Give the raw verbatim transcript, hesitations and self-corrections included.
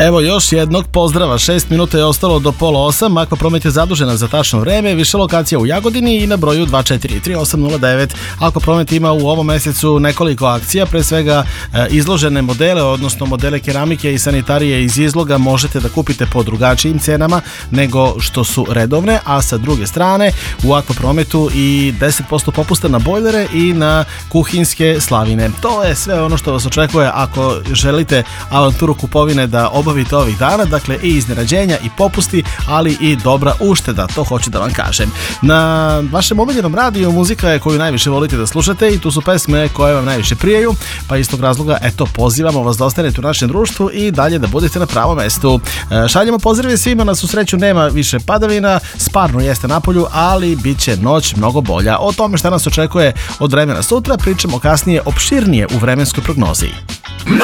Evo još jednog pozdrava, šest minuta je ostalo do pola osam, Aqua Promet je zadužena za tačno vreme, više lokacija u Jagodini i na broju dva četiri tri osam nula devet. Aqua Promet ima u ovom mesecu nekoliko akcija, pre svega izložene modele, odnosno modele keramike i sanitarije iz izloga možete da kupite po drugačijim cenama nego što su redovne, a sa druge strane u Aqua Prometu i deset posto popusta na bojlere i na kuhinske slavine. To je sve ono što vas očekuje ako želite avanturu kupovine da obavite ovih dana, dakle i iznenađenja i popusti, ali i dobra ušteda, to hoću da vam kažem. Na vašem omiljenom radiju muzika je koju najviše volite da slušate i tu su pesme koje vam najviše prijaju, pa iz tog razloga, eto, pozivamo vas da ostanete u našem društvu i dalje da budete na pravom mestu. Šaljemo pozdrave svima, na svu sreću nema više padavina, sparno jeste napolju, ali bit će noć mnogo bolja. O tome šta nas očekuje od vremena sutra pričamo kasnije opširnije u vremenskoj prognozi.